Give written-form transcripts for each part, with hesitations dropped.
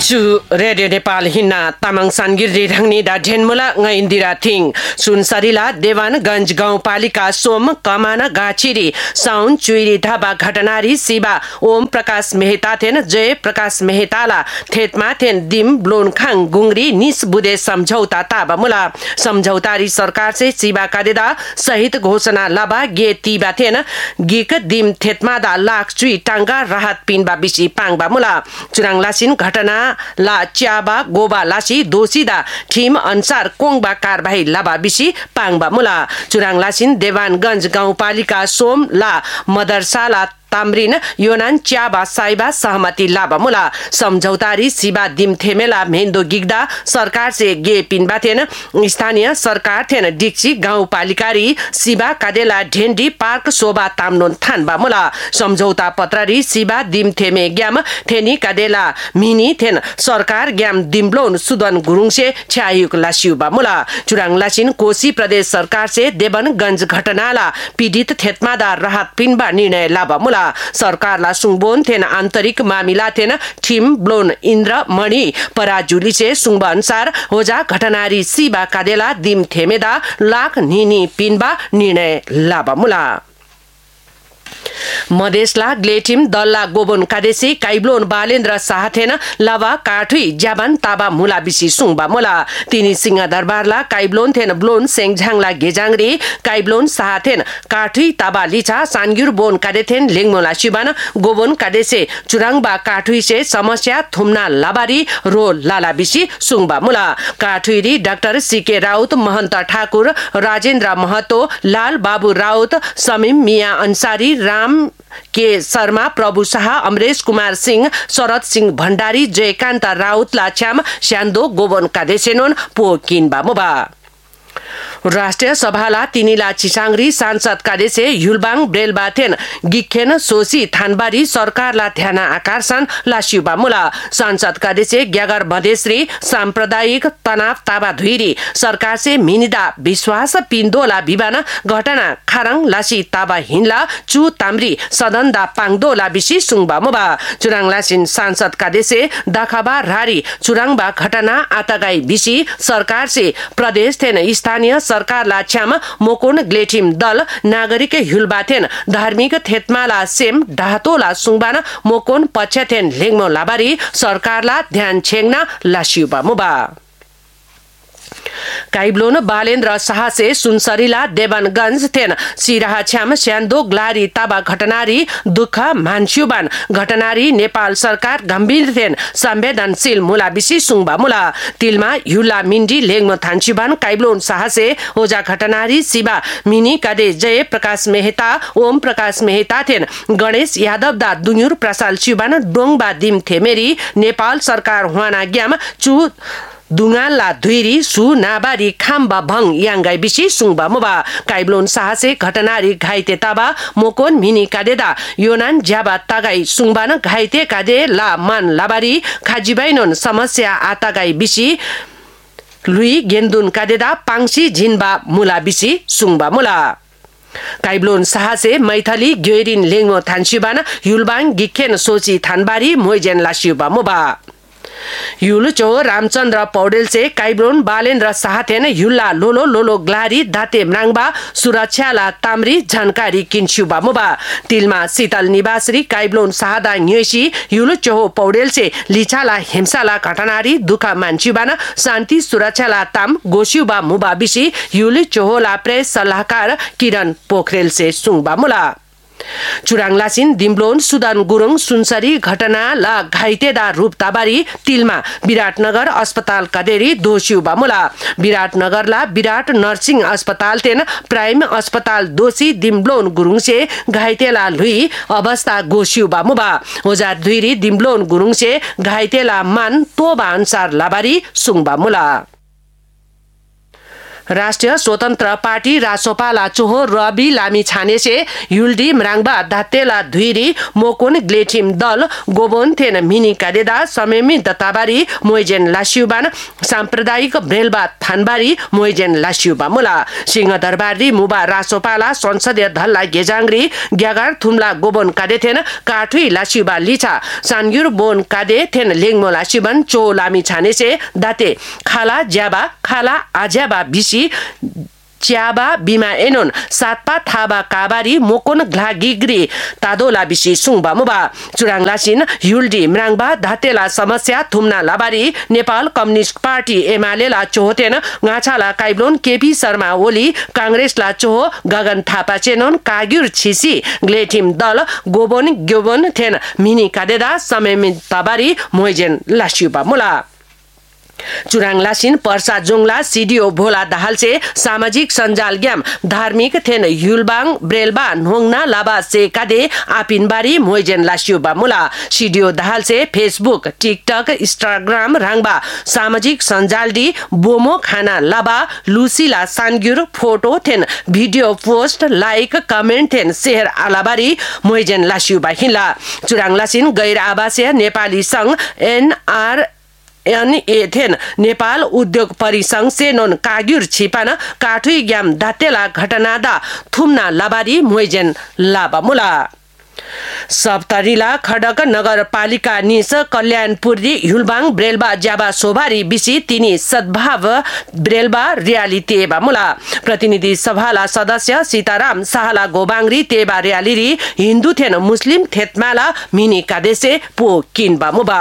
Chu Radio Nepal hina tamang sangirri rangni da dhenmula nga Indira Thing Sunsarila Devanganj गाउँपालिका सोम कमाना गाछिरी साउन चुइरी ढाबा घटनारी शिवा ओम प्रकाश मेहता थेन जय प्रकाश मेहताला थेतमा थेन दिम ब्लोनखाङ गुंगरी निस बुदे समझौता ताबा मुला समझौतारी सरकार से शिवा कादेदा सहित घोषणा लाबा गे तीबा थेन गिक दिम थेतमा दा लाख चुई टांगा राहत पिनबा बिसी पाङबा मुला चुराङ लासिन घटना ला च्याबा गोबा लासी दोषीदा ठिम अनुसार कोङबा कारबाही लाबा बिसी पाङबा मुला चुराङ लासिन देवानगञ्ज गाउँपालिका सोम ला मदरसाला ताम्रिन योनान च्याबा साइबा सहमति लाबा मुला समझौतारी शिवा दिम थेमेला मेन्दो गिग्दा सरकार से गे पिनबा थेन स्थानीय सरकार थेन डिक्सी गाउँपालिकारी शिवा कादेला ढेन्डी पार्क शोभा ताम्नोन थानबा मुला समझौता पत्ररी शिवा दिम थेमे ग्याम थेनी कादेला मिनी थेन सरकार ग्याम दिमब्लोन सुदन गुरुङसे छ्यायुक लासियुबा मुला चुराङ लासिन कोशी प्रदेश सरकार से देवनगञ्ज घटनाला पीडित थेतमादा राहत पिनबा निर्णय लाबा मुला सरकारला सुङबोन थेन आन्तरिक मामिला थेन ठिम ब्लोन इन्द्र मणि पराजुली से सुङब अनुसार होजा घटनारी शिवा कादेला दिम थेमेदा लाख निनी पिनबा निर्णय लाबा मुला मधेसला ग्लेटिम दल्ला गोबन कादेसी काइब्लोन बालेन्द्र साहथेन लावा काठुई ज्याबान ताबा मुला बिसी सुङबा मुला तिनी सिंह दरबारला काइब्लोन थेन ब्लोन सेङझाङला गेजाङरी काइब्लोन साहथेन काठुई ताबा लिचा सानग्युर बोन कादेथेन लेङमोला शिबान गोबन कादेसे चुराङबा काठुई से समस्या थुम्ना लाबारी रो लाला बिसी सुङबा मुला काठुईरी डाक्टर सीके राउत महन्त ठाकुर राजेन्द्र महतो लाल बाबु राउत समीम मिया अन्सारी राम के शर्मा प्रभु शाह अमरेश कुमार सिंह शरद सिंह भण्डारी जयकान्त राउत लाछ्याम स्यान्दो गोबन कादेसेनोन पो किनबा मुबा राष्ट्रिय सभाला तिनीला चिसाङरी सांसद कादेसे युलबाङ ब्रेलबाथेन गिखेन सोसी थानबारी सरकारला ध्यान आकर्षण लासियुबा मुला सांसद कादेसे ग्यागर मधेश्री सांप्रदायिक तनाव ताबा धुइरी सरकार से मिनिदा विश्वास पिन्दोला बिबान घटना खारङ लासी ताबा हिनला चु ताम्री सदनदा पाङदोला बिसी सुङबा मुबा चुराङ लासिन सांसद कादेसे दाखाबा रारी चुराङबा घटना आतगाई बिसी सरकार से प्रदेश थेन स्थानीय सरकार लाछ्याम मोकोन ग्लेटिम दल नागरिक हुलबाथेन धार्मिक थेतमाला सेम ढातोला सुङबान मोकोन पछ्याथेन लेङमो लाबारी सरकारला ध्यान छेङ्ना लासियुबा मुबा काइब्लोन बालेन्द्र शाह से सुनसरीला देवनगञ्ज थेन सिराहा छ्याम स्यान्दो ग्लारी ताबा घटनारी दुःख मान्छुबान घटनारी नेपाल सरकार गम्भीर थेन संवेदनशील मुला बिसी सुङबा मुला तिलमा युला मिन्डी लेङमो थान्चुबान काइब्लोन शाह से होजा घटनारी शिवा मिनी कादे जय प्रकाश मेहता ओम प्रकाश मेहता थेन गणेश यादव दा दुन्युर प्रसाल चिबान डोङबा दिम थेमेरी नेपाल सरकार हुवाना ग्याम चु दुङाला धुइरी सु नाबारी खाम्बा भङ याङ्गाई बिसी सुङबा मुबा काइब्लोन साहसे घटनारी घाइते ताबा मोकोन मिनी कादेदा योनान ज्याबा तागाई सुङबान घाइते कादे ला मान लाबारी खाजिबाइनोन समस्या आतागाई बिसी लुई गेन्दुन कादेदा पाङसी झिनबा मुला बिसी सुङबा मुला काइब्लोन साहसे मैथली ग्योरिन लेङमो थान्सिबान युलबाङ गिखेन सोची थानबारी मोइजेन लासियुबा मुबा युलचो रामचन्द्र पौडेल से काइब्लोन बालेन्द्र साहथेन युल्ला लोलो लोलो ग्लारी दाते म्राङबा सुरक्षाला ताम्री जानकारी किन्चुबा मुबा तिलमा शीतल निवासरी काइब्लोन साहदा न्यसी युलचो पौडेल से लिचाला हिंसाला घटनारी दुखा मान्छुबान शान्ति सुरक्षाला ताम गोसियुबा मुबा बिसी युलचोला प्रेस सल्लाहकार किरण पोखरेल से सुङबा मुला चुराङ लासिन दिमब्लोन सुदन गुरुङ सुनसरी घटना ला घाइतेदा रूप ताबारी तिलमा विराटनगर अस्पताल कदेरी दोषियुबा मुला विराटनगरला विराट नर्सिङ अस्पताल तेन प्राइम अस्पताल दोषी दिमब्लोन गुरुङ से घाइतेला लुई अवस्था गोसियुबा मुबा होजार दुइरी दिमब्लोन गुरुङ से घाइतेला मान तोबा अनुसार लाबारी सुङबा मुला राष्ट्रिय स्वतन्त्र पार्टी रासोपाला चोहो रवि लामी छानेसे युल्डी म्राङबा दातेला धुइरी मोकोन ग्लेटिम दल गोबोन थेन मिनी कादेदा समेमी दताबारी मोइजेन लास्युबान साम्प्रदायिक ब्रेलबा थानबारी मोइजेन लास्युबा मुला सिंहदरबारी मुबा रासोपाला संसदीय धल्ला गेजाङ्ग्री ग्यागार थुम्ला गोबोन कादे थेन काठुई लास्युबा लिछा सान्ग्युर बोन कादे थेन लेङमो लास्युबान चो लामी छानेसे दाते खाला ज्याबा खाला आज्याबा बिसी च्याबा बिमा एनोन सातपा थाबा काबारी मोकोन ग्लागिग्री तादोला बिसी सुङबा मुबा चुराङलासिन युल्डी म्राङबा धातेला समस्या थुम्ना लाबारी नेपाल कम्युनिस्ट पार्टी एमालेला चोहोतेन गाछाला काइब्लोन केपी शर्मा ओली कांग्रेसला चोहो गगन थापा चेनोन काग्युर छिसी ग्लेटिम दल गोबोन ग्योबोन थेन मिनी कादेदा समेमी तबारी मोइजेन लास्युबा मुला चुराङलासिन पर्सा जोङला सिडिओ भोला दाहालसे सामाजिक सञ्जाल ग्याम धार्मिक थेन युलबाङ ब्रेलबा नोङना लाबा सेकादे आपिनबारी मोइजेन लास्युबा मुला सिडिओ दाहालसे फेसबुक टिकटक इन्स्टाग्राम राङबा सामाजिक सञ्जाल डी बोमो खाना लाबा लुसीला सान्ग्युर फोटो थेन भिडियो पोस्ट लाइक कमेन्ट थेन शेयर आलाबारी मोइजेन लास्युबा हिला चुराङलासिन गैर आवासीय नेपाली संघ एनएथेन नेपाल उद्योग परिसंघ सेनोन काग्युर छिपान काठुई ग्याम दातेला घटनादा थुम्ना लाबारी मोइजेन लाबा मुला सप्तरीला खडक नगरपालिका निस कल्याणपुरी युलबाङ ब्रेलबा ज्याबा सोभारी बिसी तिनी सद्भाव ब्रेलबा रियाली तेबा मुला प्रतिनिधि सभाला सदस्य सीताराम साहला गोबाङ्री तेबा रियालिरी हिन्दू थेन मुस्लिम थेतमाला मिनी कादेसे पो किनबा मुबा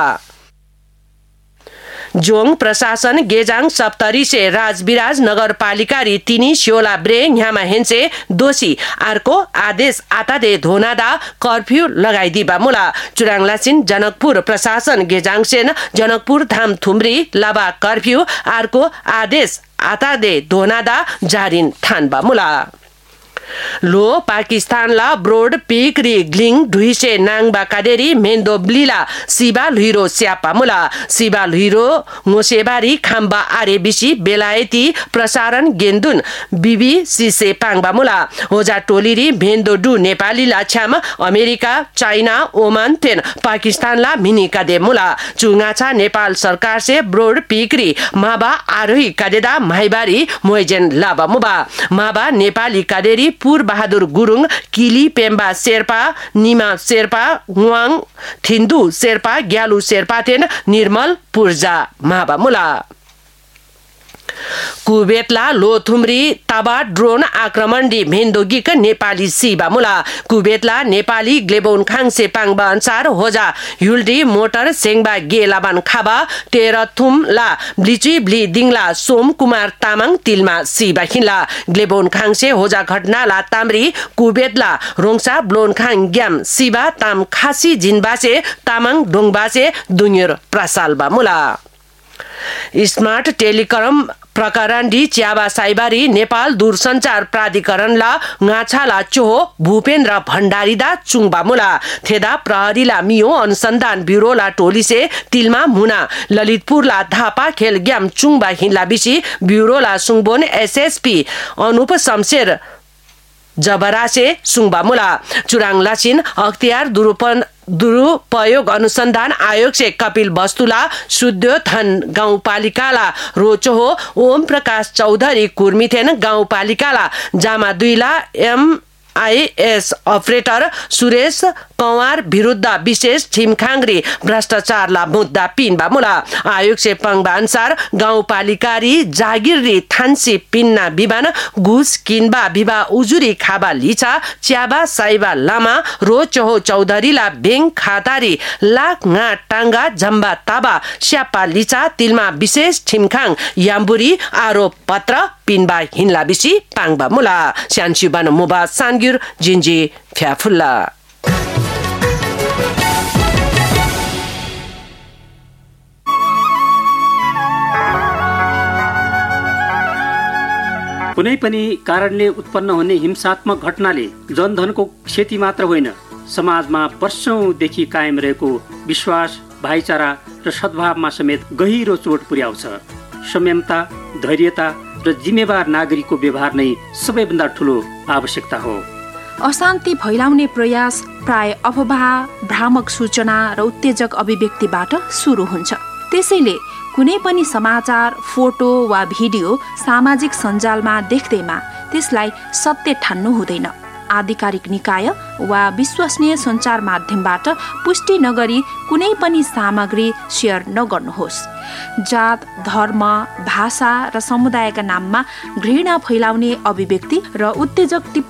जोङ प्रशासन गेजाङ सप्तरी से राजविराज नगरपालिका री तिनी श्योला ब्रे न्यामा हेन्से दोषी आर्को आदेश आतादे धोनादा कर्फ्यू लगाइदिबा मुला चुराङलासिन जनकपुर प्रशासन गेजाङ सेन जनकपुर धाम थुम्री लाबा कर्फ्यू आर्को आदेश आतादे धोनादा जारिन थानबा मुला लो पाकिस्तानला ब्रोड पीक री ग्लिङ ढुइसे नाङबा कादेरी मेन्दोब्लीला सिबा लुहिरो स्यापा मुला सिबा लुहिरो मोसेबारी खाम्बा आरे बिसी बेलायती प्रसारण गेन्दुन बिबी सिसे पाङबा मुला होजा टोलिरी मेन्दोडु नेपाली लाछ्याम अमेरिका चाइना ओमान तेन पाकिस्तानला मिनी कादे मुला चुङाछा नेपाल सरकार से ब्रोड पीक री माबा आरोही कादेदा माइबारी मोइजेन लाबा मुबा माबा नेपाली कादेरी पुर बहादुर गुरुङ किली पेम्बा शेर्पा निमा शेर्पा वाङ थिन्दु शेर्पा ग्यालु शेर्पा थेन निर्मल पूर्जा माबा मुला कुवेतला लोथुम्री ताबा ड्रोन आक्रमण डी मेन्दोगिक नेपाली सिबा मुला कुवेतला नेपाली ग्लेबोन खाङसे पाङबा अनुसार होजा युल्डी मोटर सेङबा गेलाबान खाबा तेरथुमला ब्लिची ब्ली दिङला सोम कुमार तामाङ तिलमा सिबा खिला ग्लेबोन खाङसे होजा घटनाला ताम्री कुवेतला रोङसा ब्लोन खाङ ग्याम सिबा ताम खासी जिनबासे तामाङ डोङबासे दुन्यर प्रसालबा मुला स्मार्ट टेलिकम प्रकरण डी च्याबा साइबारी नेपाल दूरसञ्चार प्राधिकरणला गाछाला चोहो भूपेन्द्र भण्डारीदा चुङबा मुला थेदा प्रहरीला मियो अनुसन्धान ब्युरोला टोलीसे तिलमा मुना ललितपुरला धापा खेल game चुङबा हिन्ला BC ब्युरोला सुङबोन SSP Anup Shamsher जबरासे सुङबा मुला चुराङलासिन अख्तियार दुरुपयोग अनुसन्धान आयोग से कपिल वस्तुला शुद्धोथन गाउँपालिकाला रोचोहो ओम प्रकाश चौधरी कुर्मीथेन गाउँपालिकाला जामा दुईला MIS अपरेटर सुरेश कंवार विरुद्ध विशेष ठिमखाङ्ग्री भ्रष्टाचारला मुद्दा पिन्बा मुला आयोग से पंगबा अनुसार गाउँपालिकारी जागिरी थान्सी पिन्ना बिबान घुस किन्बा बिबा उजुरी खाबा लिचा च्याबा साइबा लामा रो चोहो चौधरीला बेङ खातारी लाख nga टाङ्गा जम्बा ताबा स्यापा लिचा तिलमा विशेष ठिमखाङ याम्बुरी आरोप पत्र पिन्बा हिन्ला बिसी पाङबा मुला स्यान्सुबान मुबा सान्ग्युर जिन्जी फ्याफुल्ला कुनै पनि कारणले उत्पन्न हुने हिंसात्मक घटनाले जनधनको क्षति मात्र होइन, समाजमा वर्षौंदेखि कायम रहेको विश्वास, भाइचारा र सद्भावमा समेत गहिरो चोट पुर्याउँछ। संयमता, धैर्यता र जिम्मेवार नागरिकको व्यवहार नै सबैभन्दा ठुलो आवश्यकता हो। अशान्ति फैलाउने प्रयास प्राय अफवाह, भ्रामक सूचना र उत्तेजक अभिव्यक्तिबाट सुरु हुन्छ। त्यसैले कुनै पनि समाचार, फोटो वा भिडियो सामाजिक सञ्जालमा देख्दैमा त्यसलाई सत्य ठान्नु हुँदैन। आधिकारिक निकाय वा विश्वसनीय सञ्चार माध्यमबाट पुष्टि नगरी कुनै पनि सामग्री सेयर नगर्नुहोस्। जात, धर्म, भाषा र समुदायका नाममा घृणा फैलाउने अभिव्यक्ति र उत्तेजक